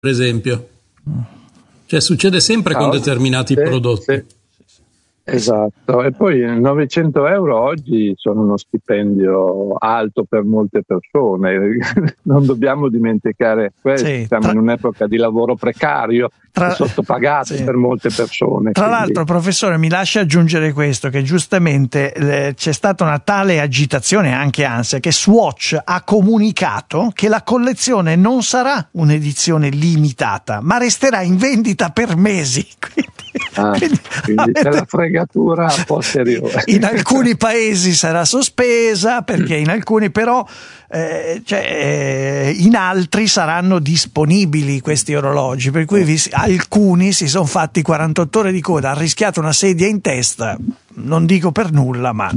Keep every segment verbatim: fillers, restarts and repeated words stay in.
per esempio. Cioè succede sempre no, con determinati sì, prodotti. Sì. Esatto, e poi novecento euro oggi sono uno stipendio alto per molte persone, non dobbiamo dimenticare questo, sì, siamo tra... in un'epoca di lavoro precario, tra... sottopagato sì. per molte persone. Tra quindi... l'altro, professore, mi lascia aggiungere questo, che giustamente eh, c'è stata una tale agitazione e anche ansia che Swatch ha comunicato che la collezione non sarà un'edizione limitata, ma resterà in vendita per mesi. Quindi... Ah, quindi c'è la fregatura a posteriore. In alcuni paesi sarà sospesa, perché in alcuni però eh, cioè, eh, in altri saranno disponibili questi orologi, per cui vi, alcuni si sono fatti quarantotto ore di coda, hanno rischiato una sedia in testa, non dico per nulla, ma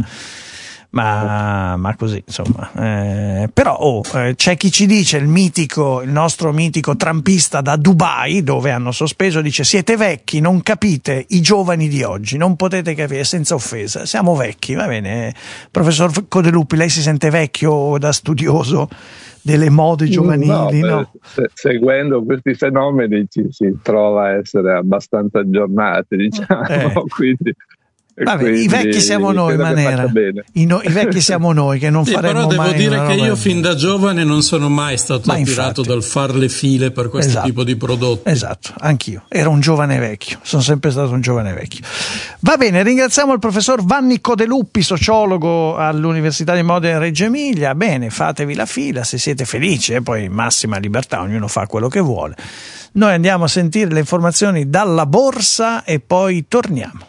Ma, ma così insomma eh, però oh, eh, c'è chi ci dice, il mitico il nostro mitico trampista da Dubai, dove hanno sospeso, dice: siete vecchi, non capite i giovani di oggi, non potete capire, senza offesa, siamo vecchi. Va bene, professor Codeluppi, lei si sente vecchio da studioso delle mode giovanili? No, no? Se, seguendo questi fenomeni ci si trova a essere abbastanza aggiornati, diciamo, eh. quindi vabbè, i vecchi siamo noi, Manera. I, no, I vecchi siamo noi che non sì, faremo però mai. Devo dire che io roba... fin da giovane non sono mai stato Ma attirato infatti. dal far le file per questo esatto. tipo di prodotti. Esatto, anch'io. Ero un giovane vecchio, sono sempre stato un giovane vecchio. Va bene, ringraziamo il professor Vanni Codeluppi, sociologo all'Università di Modena Reggio Emilia. Bene, fatevi la fila se siete felici, e poi massima libertà, ognuno fa quello che vuole. Noi andiamo a sentire le informazioni dalla borsa e poi torniamo.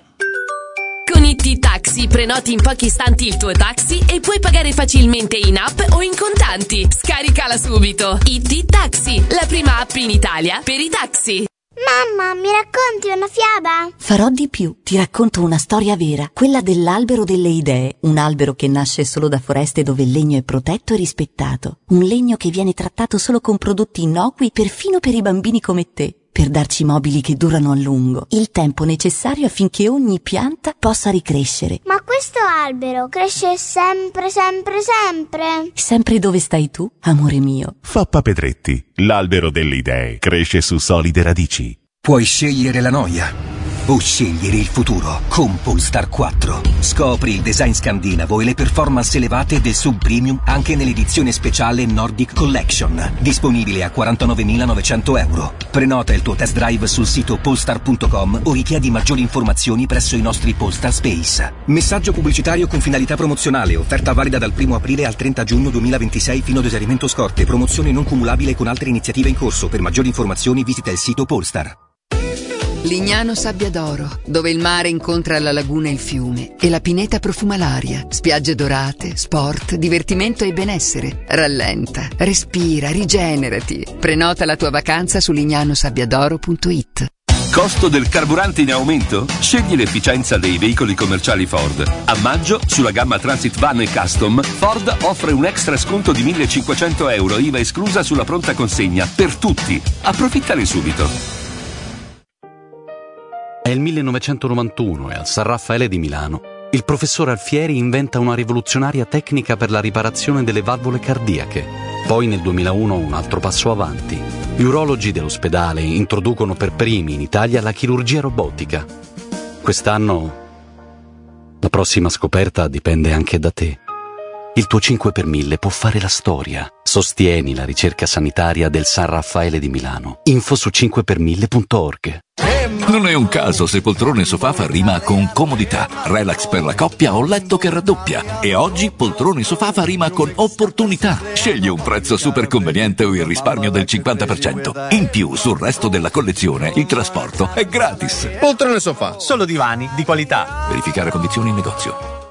Con I T Taxi prenoti in pochi istanti il tuo taxi e puoi pagare facilmente in app o in contanti. Scaricala subito. I T Taxi, la prima app in Italia per i taxi. Mamma, mi racconti una fiaba? Farò di più, ti racconto una storia vera, quella dell'albero delle idee, un albero che nasce solo da foreste dove il legno è protetto e rispettato, un legno che viene trattato solo con prodotti innocui perfino per i bambini come te, per darci mobili che durano a lungo, il tempo necessario affinché ogni pianta possa ricrescere. Ma questo albero cresce sempre, sempre, sempre? Sempre dove stai tu, amore mio. Fappa Pedretti, l'albero delle idee, cresce su solide radici. Puoi scegliere la noia o scegliere il futuro con Polestar quattro. Scopri il design scandinavo e le performance elevate del sub premium anche nell'edizione speciale Nordic Collection, disponibile a quarantanovemilanovecento euro. Prenota il tuo test drive sul sito polestar punto com o richiedi maggiori informazioni presso i nostri Polestar Space. Messaggio pubblicitario con finalità promozionale, offerta valida dal primo aprile al trenta giugno duemilaventisei fino ad esaurimento scorte, promozione non cumulabile con altre iniziative in corso. Per maggiori informazioni visita il sito Polestar. Lignano Sabbia d'Oro, dove il mare incontra la laguna e il fiume e la pineta profuma l'aria. Spiagge dorate, sport, divertimento e benessere. Rallenta, respira, rigenerati. Prenota la tua vacanza su lignano sabbiadoro punto it. Costo del carburante in aumento? Scegli l'efficienza dei veicoli commerciali Ford. A maggio, sulla gamma Transit Van e Custom, Ford offre un extra sconto di millecinquecento euro, I V A esclusa sulla pronta consegna, per tutti. Approfittane subito. È il millenovecentonovantuno e al San Raffaele di Milano il professor Alfieri inventa una rivoluzionaria tecnica per la riparazione delle valvole cardiache. Poi nel duemilauno un altro passo avanti. Gli urologi dell'ospedale introducono per primi in Italia la chirurgia robotica. Quest'anno la prossima scoperta dipende anche da te. Il tuo cinque per mille può fare la storia. Sostieni la ricerca sanitaria del San Raffaele di Milano. Info su cinque per mille punto org. Non è un caso se poltrone sofà fa rima con comodità, relax per la coppia o letto che raddoppia. E oggi poltrone sofà fa rima con opportunità. Scegli un prezzo super conveniente o il risparmio del cinquanta per cento. In più, sul resto della collezione, il trasporto è gratis. Poltrone sofà, solo divani di qualità. Verificare condizioni in negozio.